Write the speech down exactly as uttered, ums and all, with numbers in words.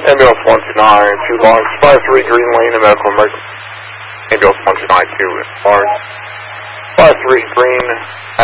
Ambulance one two nine, two Lawrence, five three Green Lane, a medical emergency. Ambulance one two nine two, Lawrence, five three Green.